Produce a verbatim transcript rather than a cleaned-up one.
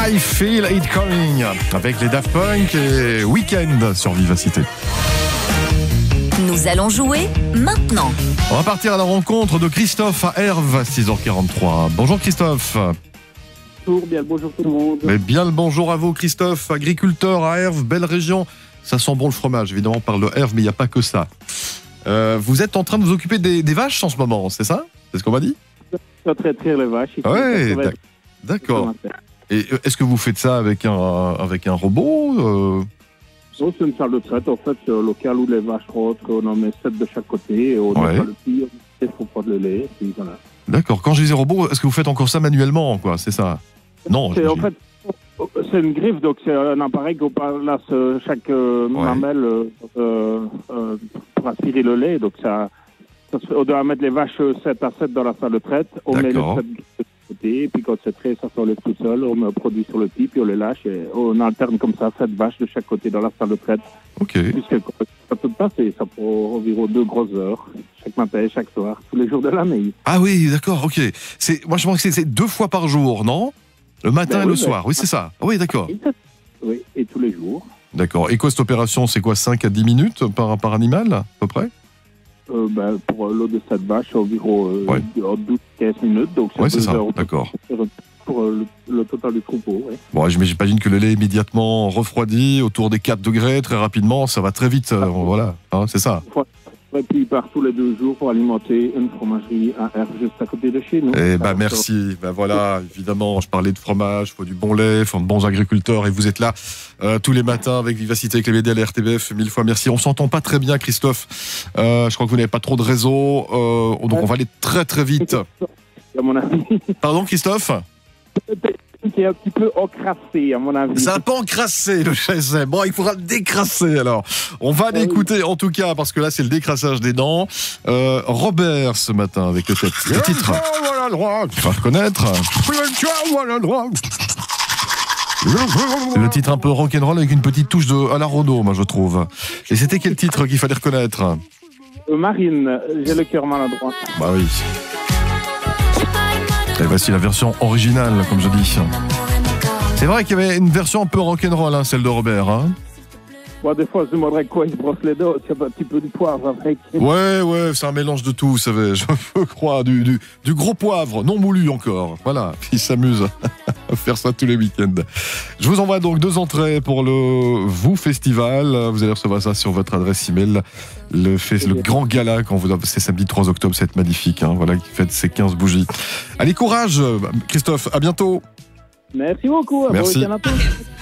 I Feel It Coming avec les Daft Punk et Weekend sur Vivacité. Nous allons jouer maintenant. On va partir à la rencontre de Christophe à Herve, six heures quarante-trois. Bonjour Christophe. Bonjour, bien le bonjour tout le monde. Mais bien le bonjour à vous Christophe, agriculteur à Herve, belle région. Ça sent bon le fromage, évidemment, on parle de Herve, mais il n'y a pas que ça. Euh, vous êtes en train de vous occuper des, des vaches en ce moment, c'est ça? C'est ce qu'on m'a dit? Je traiter les vaches. Oui, d'accord. Et est-ce que vous faites ça avec un, avec un robot euh... Non, c'est une salle de traite, en fait, euh, local où les vaches rentrent, on en met sept de chaque côté, et on ouais. met le pire, il faut prendre le lait, et puis voilà. D'accord, quand je disais robot, est-ce que vous faites encore ça manuellement, quoi, c'est ça? Non. C'est, en fait, c'est une griffe, donc c'est un appareil qu'on place chaque euh, ouais. mamelle euh, euh, pour aspirer le lait, donc ça, ça se fait, on doit mettre les vaches sept à sept dans la salle de traite, on d'accord. met les sept de côté, et puis quand c'est trait, ça s'enlève tout seul, on met un produit sur le pied, puis on les lâche, et on alterne comme ça sept vaches de chaque côté dans la salle de traite. Ok. Puisque ça peut passer, ça prend environ deux grosses heures, chaque matin et chaque soir, tous les jours de l'année. Ah oui, d'accord, ok. C'est, moi je pense que c'est, c'est deux fois par jour, non? Le matin ben et oui, le soir, ben, oui c'est ça. Oui, d'accord. Oui, et tous les jours. D'accord. Et quoi cette opération, c'est quoi, cinq à dix minutes par, par animal, à peu près? Euh, ben, pour l'eau de cette vache, environ euh, ouais. douze à quinze minutes. Donc oui, c'est ça, d'accord. Pour le, le total du troupeau, oui. Bon, j'imagine que le lait est immédiatement refroidi, autour des quatre degrés, très rapidement, ça va très vite, euh, voilà, hein, c'est ça. Et puis il part tous les deux jours pour alimenter une fromagerie à Herve, juste à côté de chez nous. Eh ben merci, ben voilà, évidemment, je parlais de fromage, il faut du bon lait, il faut de bons agriculteurs, et vous êtes là euh, tous les matins avec Vivacité, avec les médias, les R T B F, mille fois merci. On s'entend pas très bien, Christophe, euh, je crois que vous n'avez pas trop de réseau, euh, donc on va aller très très vite. À mon avis. Pardon, Christophe? Qui est un petit peu encrassé, à mon avis. C'est un peu encrassé, le chaiset. Bon, il faudra le décrasser, alors. On va l'écouter, en tout cas, parce que là, c'est le décrassage des dents. Euh, Robert, ce matin, avec le, tête, le titre. Tu vas reconnaître. Le titre un peu rock'n'roll avec une petite touche de à la Renaud, moi, je trouve. Et c'était quel titre qu'il fallait reconnaître? euh, Marine, j'ai le cœur maladroit. Bah oui. Et voici la version originale, comme je dis. C'est vrai qu'il y avait une version un peu rock'n'roll, hein, celle de Robert. Hein. Bon, des fois, je me demanderais quoi, il se brosse les dents, il y a un petit peu de poivre avec. Ouais, ouais, c'est un mélange de tout, vous savez, je crois, du, du, du gros poivre, non moulu encore. Voilà, il s'amuse à faire ça tous les week-ends. Je vous envoie donc deux entrées pour le Vous Festival. Vous allez recevoir ça sur votre adresse email. Le, fait, le grand gala, quand vous, c'est samedi trois octobre, c'est magnifique, hein, voilà, qui fête ses quinze bougies. Allez, courage, Christophe, à bientôt. Merci beaucoup. À Merci. vous,